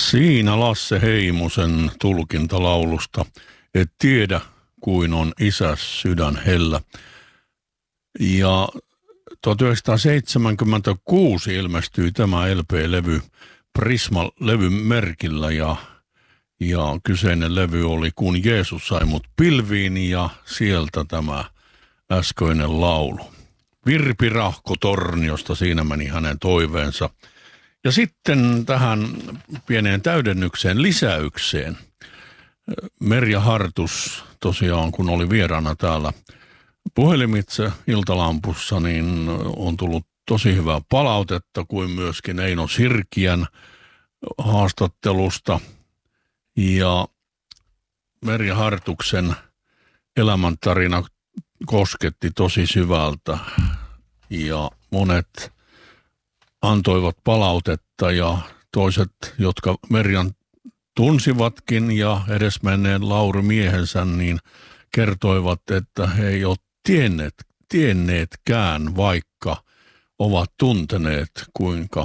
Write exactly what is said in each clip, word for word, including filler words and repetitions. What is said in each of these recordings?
Siinä Lasse Heimosen tulkintalaulusta Et tiedä kuin on isäs sydän hellä. Ja tuhatyhdeksänsataaseitsemänkymmentäkuusi ilmestyi tämä L P-levy Prisma-levyn merkillä ja, ja kyseinen levy oli Kun Jeesus sai mut pilviin ja sieltä tämä äskeinen laulu. Virpi Rahko Torniosta, siinä meni hänen toiveensa. Ja sitten tähän pieneen täydennykseen, lisäykseen. Merja Hartus tosiaan, kun oli vieraana täällä puhelimitse Iltalampussa, niin on tullut tosi hyvää palautetta, kuin myöskin Eino Sirkiän haastattelusta. Ja Merja Hartuksen elämäntarina kosketti tosi syvältä ja monet antoivat palautetta ja toiset, jotka Merjan tunsivatkin ja edesmenneen Lauri miehensä, niin kertoivat, että he ei ole tienneet, tienneetkään, vaikka ovat tunteneet, kuinka,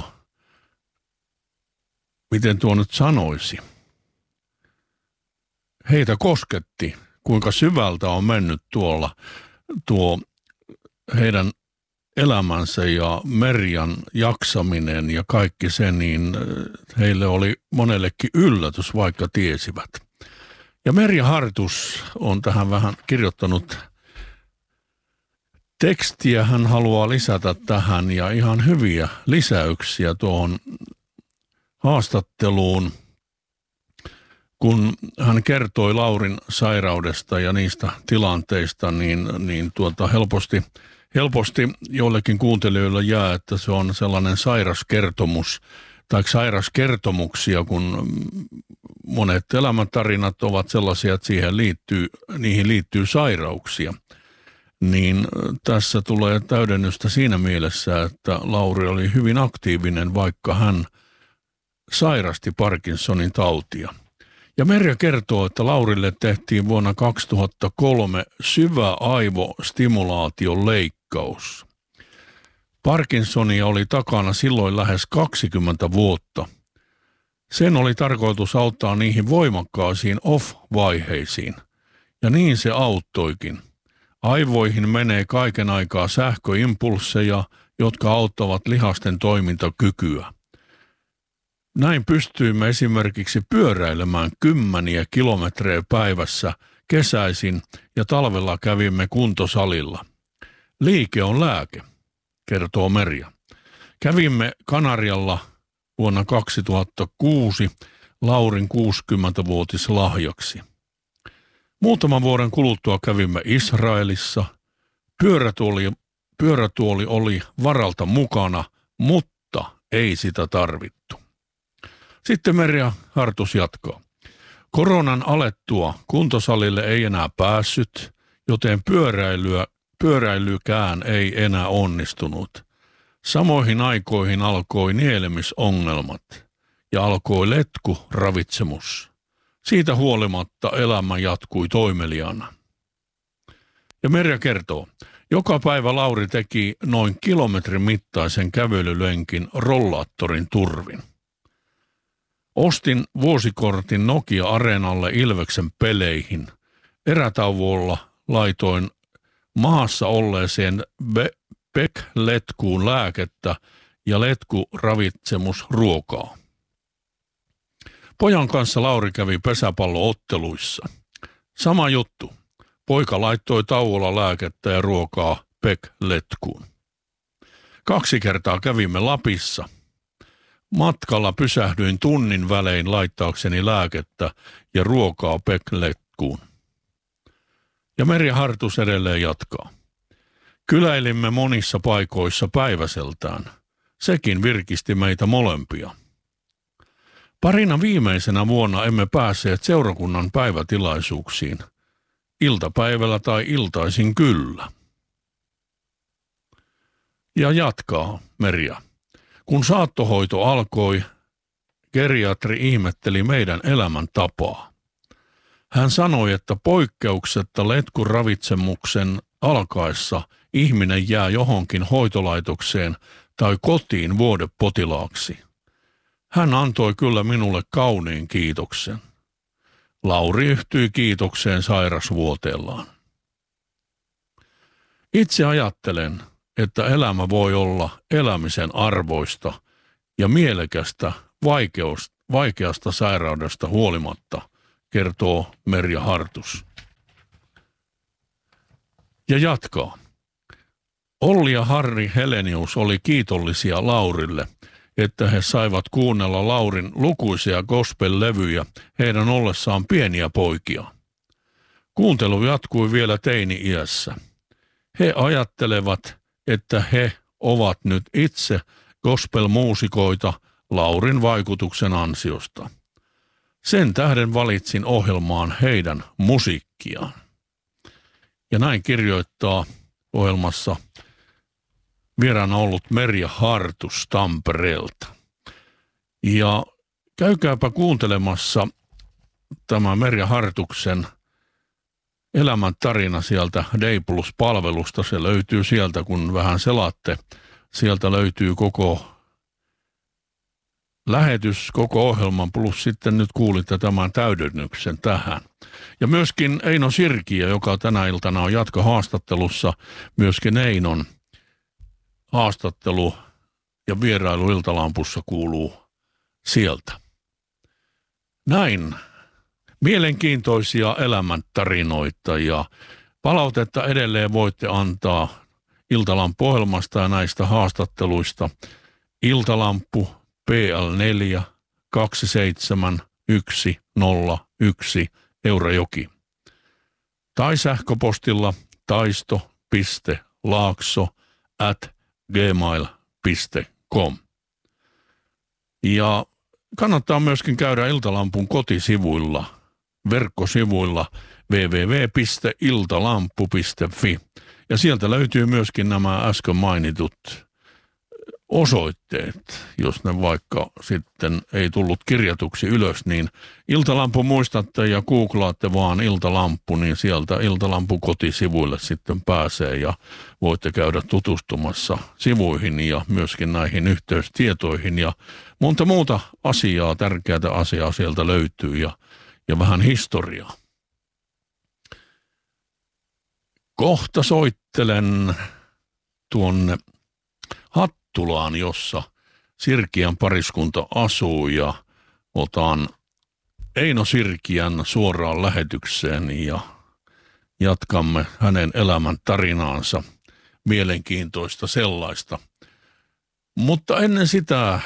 miten tuo nyt sanoisi, heitä kosketti, kuinka syvältä on mennyt tuolla tuo heidän elämänsä ja Merjan jaksaminen ja kaikki se, niin heille oli monellekin yllätys, vaikka tiesivät. Ja Merja Hartus on tähän vähän kirjoittanut tekstiä, hän haluaa lisätä tähän ja ihan hyviä lisäyksiä tuohon haastatteluun, kun hän kertoi Laurin sairaudesta ja niistä tilanteista, niin, niin tuota helposti Helposti joillekin kuuntelijoille jää, että se on sellainen sairaskertomus tai sairaskertomuksia, kun monet elämäntarinat ovat sellaisia, että siihen liittyy, niihin liittyy sairauksia. Niin tässä tulee täydennystä siinä mielessä, että Lauri oli hyvin aktiivinen, vaikka hän sairasti Parkinsonin tautia. Ja Merja kertoo, että Laurille tehtiin vuonna kaksituhattakolme syvä aivostimulaation leikkaus. Parkinsonia oli takana silloin lähes kaksikymmentä vuotta. Sen oli tarkoitus auttaa niihin voimakkaisiin off-vaiheisiin. Ja niin se auttoikin. Aivoihin menee kaiken aikaa sähköimpulsseja, jotka auttavat lihasten toimintakykyä. Näin pystyimme esimerkiksi pyöräilemään kymmeniä kilometrejä päivässä kesäisin ja talvella kävimme kuntosalilla. Liike on lääke, kertoo Merja. Kävimme Kanarialla vuonna kaksituhattakuusi Laurin kuusikymmentävuotislahjaksi. Muutaman vuoden kuluttua kävimme Israelissa. Pyörätuoli, pyörätuoli oli varalta mukana, mutta ei sitä tarvittu. Sitten Merja Hartus jatkaa. Koronan alettua kuntosalille ei enää päässyt, joten pyöräilyä, pyöräilykään ei enää onnistunut. Samoihin aikoihin alkoi nielemisongelmat ja alkoi letkuravitsemus. Siitä huolimatta elämä jatkui toimeliaana. Ja Merja kertoo, joka päivä Lauri teki noin kilometrin mittaisen kävelylenkin rollaattorin turvin. Ostin vuosikortin Nokia-areenalle Ilveksen peleihin. Erätauolla laitoin maassa olleeseen Beck-letkuun lääkettä ja letkuravitsemusruokaa. Pojan kanssa Lauri kävi pesäpallootteluissa. Sama juttu. Poika laittoi tauolla lääkettä ja ruokaa Beck-letkuun. Kaksi kertaa kävimme Lapissa. Matkalla pysähdyin tunnin välein laittaakseni lääkettä ja ruokaa Beck-letkuun. Ja Merja Hartus edelleen jatkaa. Kyläilimme monissa paikoissa päiväseltään. Sekin virkisti meitä molempia. Parina viimeisenä vuonna emme päässeet seurakunnan päivätilaisuuksiin. Iltapäivällä tai iltaisin kyllä. Ja jatkaa Merja. Kun saattohoito alkoi, geriatri ihmetteli meidän elämäntapaa. Hän sanoi, että poikkeuksetta letkuravitsemuksen alkaessa ihminen jää johonkin hoitolaitokseen tai kotiin vuodepotilaaksi. Hän antoi kyllä minulle kauniin kiitoksen. Lauri yhtyi kiitokseen sairasvuoteellaan. Itse ajattelen, että elämä voi olla elämisen arvoista ja mielekästä vaikeasta sairaudesta huolimatta, kertoo Merja Hartus. Ja jatkaa. Olli ja Harri Helenius oli kiitollisia Laurille, että he saivat kuunnella Laurin lukuisia gospel-levyjä heidän ollessaan pieniä poikia. Kuuntelu jatkui vielä teini-iässä. He ajattelevat, että he ovat nyt itse gospel-muusikoita Laurin vaikutuksen ansiosta. Sen tähden valitsin ohjelmaan heidän musiikkiaan. Ja näin kirjoittaa ohjelmassa vieraana ollut Merja Hartus Tampereelta. Ja käykääpä kuuntelemassa tämä Merja Hartuksen elämän tarina sieltä Day Plus-palvelusta. Se löytyy sieltä, kun vähän selaatte. Sieltä löytyy koko lähetys, koko ohjelman, plus sitten nyt kuulitte tämän täydennyksen tähän. Ja myöskin Eino Sirkiö, joka tänä iltana on jatkohaastattelussa, myöskin Einon haastattelu ja vierailu Iltalampussa kuuluu sieltä. Näin. Mielenkiintoisia elämäntarinoita ja palautetta edelleen voitte antaa Iltalampu-ohjelmasta ja näistä haastatteluista. Iltalampu P L neljä kaksi seitsemän yksi nolla yksi Eurajoki. Tai sähköpostilla taisto piste laakso at gmail piste com. Ja kannattaa myöskin käydä Iltalampun kotisivuilla, verkkosivuilla double-u double-u double-u piste iltalampu piste fi. Ja sieltä löytyy myöskin nämä äsken mainitut osoitteet, jos ne vaikka sitten ei tullut kirjatuksi ylös, niin Iltalampu muistatte ja googlaatte vaan Iltalampu, niin sieltä Iltalampu kotisivuille sitten pääsee ja voitte käydä tutustumassa sivuihin ja myöskin näihin yhteystietoihin ja monta muuta asiaa, tärkeää asiaa sieltä löytyy ja, ja vähän historiaa. Kohta soittelen tuonne Hattulaan, jossa Sirkiän pariskunta asuu ja otan Eino Sirkiän suoraan lähetykseen ja jatkamme hänen elämän tarinaansa, mielenkiintoista sellaista. Mutta ennen sitä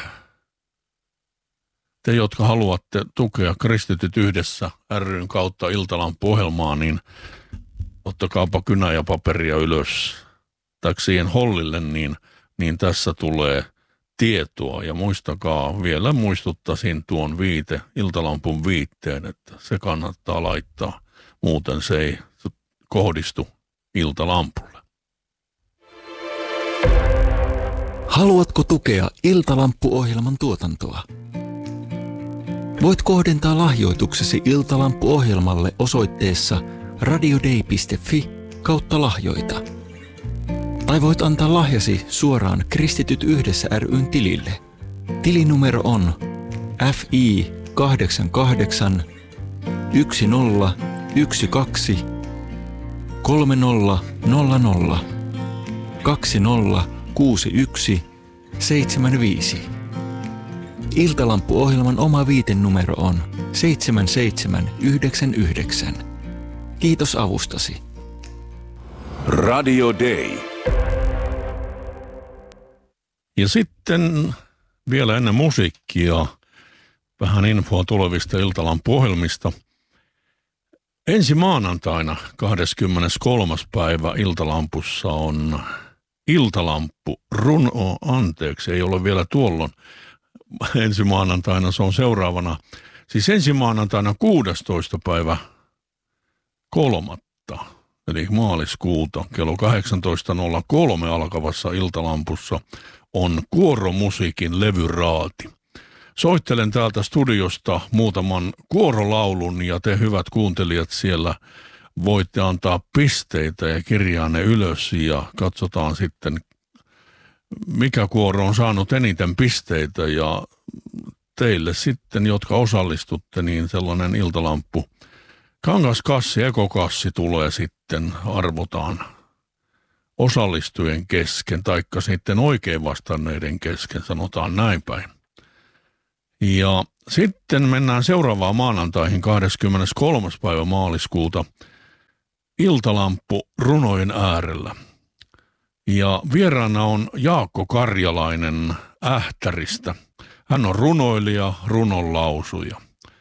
te, jotka haluatte tukea Kristityt yhdessä ry:n kautta Iltalampu-ohjelmaa, niin ottakaapa kynä ja paperia ylös tai siihen hollille, niin, niin tässä tulee tietoa. Ja muistakaa, vielä muistuttaisin tuon viite, Iltalampun viitteen, että se kannattaa laittaa, muuten se ei kohdistu Iltalampulle. Haluatko tukea Iltalampu-ohjelman tuotantoa? Voit kohdentaa lahjoituksesi Iltalampu-ohjelmalle osoitteessa radiodei piste fi kautta lahjoita. Tai voit antaa lahjasi suoraan Kristityt yhdessä ry:n tilille. Tilinumero on F I kahdeksan kahdeksan yksi nolla yksi kaksi kolme nolla nolla nolla kaksi nolla kuusi yksi seitsemän viisi. Iltalampu-ohjelman oma viitenumero on seitsemän seitsemän yhdeksän yhdeksän. Kiitos avustasi. Radio Day. Ja sitten vielä ennen musiikkia vähän infoa tulevista Iltalampu-ohjelmista. Ensi maanantaina kahdeskymmeneskolmas päivä Iltalampussa on Iltalampu runo, anteeksi, ei ole vielä tuolloin. Ensi maanantaina se on seuraavana. Siis ensi maanantaina kuudestoista päivä kolmatta, eli maaliskuuta, kello kahdeksantoista nolla kolme alkavassa Iltalampussa on kuoromusiikin levyraati. Soittelen täältä studiosta muutaman kuorolaulun ja te hyvät kuuntelijat siellä voitte antaa pisteitä ja kirjaa ne ylös ja katsotaan sitten mikä kuoro on saanut eniten pisteitä ja teille sitten, jotka osallistutte, niin sellainen iltalamppu. Kangaskassi, ekokassi tulee sitten, arvotaan osallistujien kesken, taikka sitten oikein vastanneiden kesken, sanotaan näin päin. Ja sitten mennään seuraavaan maanantaihin kahdeskymmeneskolmas päivä maaliskuuta iltalamppu runojen äärellä. Ja vieraana on Jaakko Karjalainen Ähtäristä. Hän on runoilija, runonlausuja.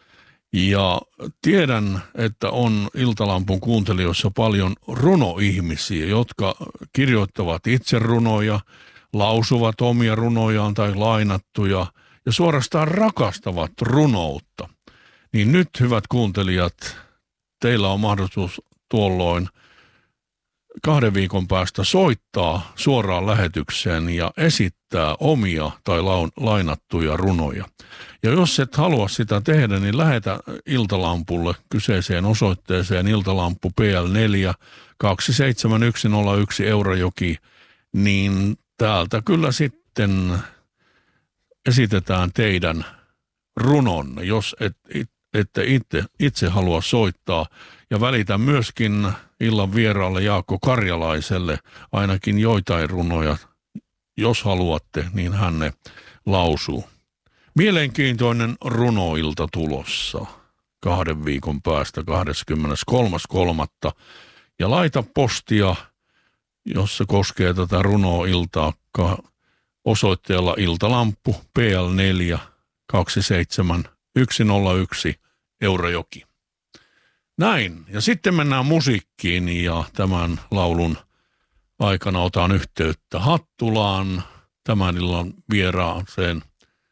Ja tiedän, että on iltalampun kuuntelijoissa paljon runoihmisiä, jotka kirjoittavat itse runoja, lausuvat omia runojaan tai lainattuja ja suorastaan rakastavat runoutta. Niin nyt, hyvät kuuntelijat, teillä on mahdollisuus tuolloin kahden viikon päästä soittaa suoraan lähetykseen ja esittää omia tai lainattuja runoja. Ja jos et halua sitä tehdä, niin lähetä iltalampulle kyseiseen osoitteeseen iltalampu P L neljä kaksi seitsemän yksi nolla yksi Eurajoki, niin täältä kyllä sitten esitetään teidän runonne, jos et, ette itse, itse halua soittaa. Ja välitän myöskin illan vieraalle Jaakko Karjalaiselle ainakin joitain runoja. Jos haluatte, niin hän ne lausuu. Mielenkiintoinen runoilta tulossa kahden viikon päästä kahdeskymmeneskolmas kolmatta Ja laita postia, jos se koskee tätä runoiltaa, osoitteella iltalamppu P L neljä kaksi seitsemän yksi nolla yksi Eurajoki. Näin. Ja sitten mennään musiikkiin ja tämän laulun aikana otan yhteyttä Hattulaan tämän illan vieraaseen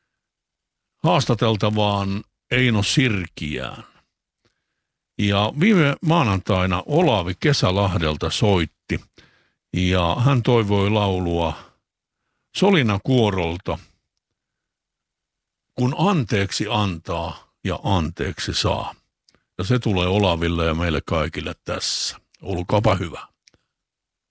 haastateltavaan Eino Sirkiään. Ja viime maanantaina Olavi Kesälahdelta soitti ja hän toivoi laulua Solina Kuorolta, kun anteeksi antaa ja anteeksi saa. Ja se tulee Olaville ja meille kaikille tässä. Olkaapa hyvä.